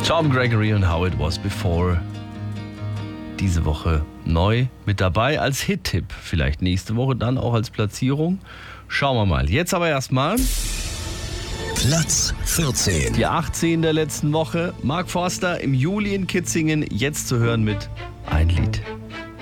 Tom Gregory und How It Was Before. Diese Woche neu mit dabei als Hit-Tipp. Vielleicht nächste Woche dann auch als Platzierung. Schauen wir mal. Jetzt aber erstmal Platz 14. die 18 der letzten Woche. Mark Forster im Juli in Kitzingen. Jetzt zu hören mit Ein Lied.